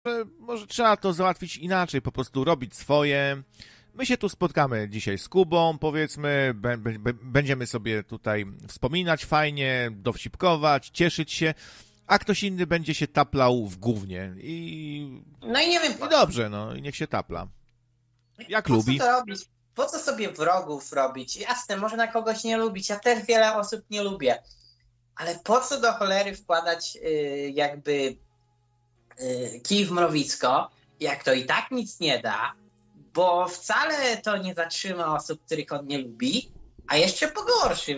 Może trzeba to załatwić inaczej, po prostu robić swoje. My się tu spotkamy dzisiaj z Kubą, powiedzmy, będziemy sobie tutaj wspominać fajnie, dowcipkować, cieszyć się, a ktoś inny będzie się taplał w gównie. No i nie wiem I dobrze, no, i niech się tapla. Jak po lubi. co to robić? Po co sobie wrogów robić? Jasne, można kogoś nie lubić, ja też wiele osób nie lubię, ale po co do cholery wkładać kij w mrowisko, jak to i tak nic nie da, bo wcale to nie zatrzyma osób, których on nie lubi, a jeszcze pogorszy.